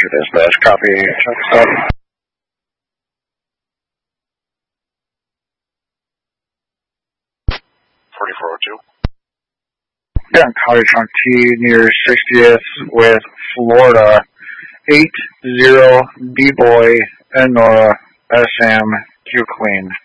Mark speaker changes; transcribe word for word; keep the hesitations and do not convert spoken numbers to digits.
Speaker 1: Roger, dispatch. Copy. Stop.
Speaker 2: forty-four oh two.
Speaker 1: Yeah, College on T near sixtieth with Florida. eight zero B-Boy and Nora S M Q Queen.